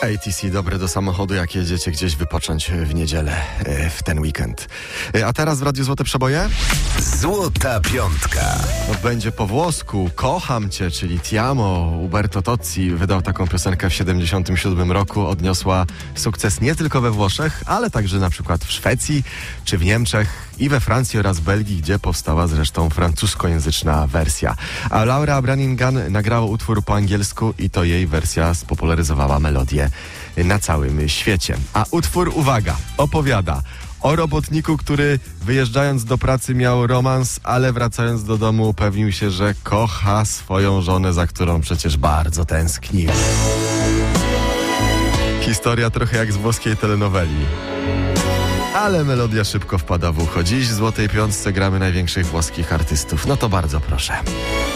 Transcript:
ATC dobre do samochodu, jak jedziecie gdzieś wypocząć w niedzielę, w ten weekend. A teraz w Radiu Złote Przeboje? Złota Piątka. No, będzie po włosku. Kocham cię, czyli Ti amo. Uberto Tozzi wydał taką piosenkę w 1977 roku. Odniosła sukces nie tylko we Włoszech, ale także na przykład w Szwecji czy w Niemczech i we Francji oraz Belgii, gdzie powstała zresztą francuskojęzyczna wersja. A Laura Branigan nagrała utwór po angielsku i to jej wersja spopularyzowała melodię na całym świecie. A utwór, uwaga, opowiada o robotniku, który wyjeżdżając do pracy miał romans, ale wracając do domu upewnił się, że kocha swoją żonę, za którą przecież bardzo tęsknił. Historia trochę jak z włoskiej telenoweli. Ale melodia szybko wpada w ucho. Dziś w Złotej Piątce gramy największych włoskich artystów. No to bardzo proszę.